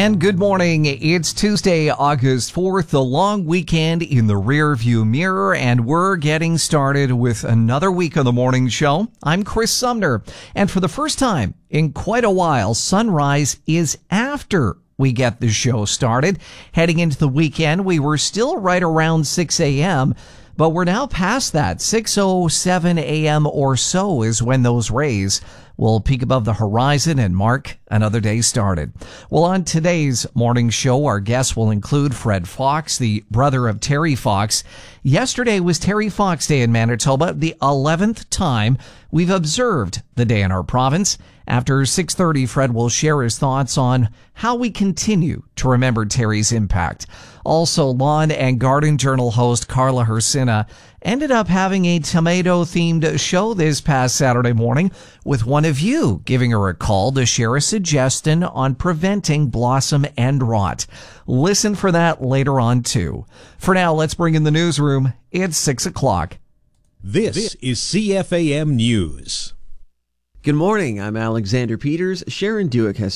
And good morning. It's Tuesday, August 4th, the long weekend in the rearview mirror, and we're getting started with another week of the morning show. I'm Chris Sumner, and for the first time in quite a while, sunrise is after we get the show started. Heading into the weekend, we were still right around 6 a.m., but we're now past that. 6:07 a.m. or so is when those rays will peak above the horizon and mark another day started. Well, on today's morning show, our guests will include Fred Fox, the brother of Terry Fox. Yesterday was Terry Fox Day in Manitoba, the 11th time we've observed the day in our province. After 6:30, Fred will share his thoughts on how we continue to remember Terry's impact. Also, Lawn and Garden Journal host Carla Hersina ended up having a tomato-themed show this past Saturday morning, with one of you giving her a call to share a suggestion on preventing blossom end rot. Listen for that later on, too. For now, let's bring in the newsroom. It's 6 o'clock. This is CFAM News. Good morning. I'm Alexander Peters. Sharon Duick has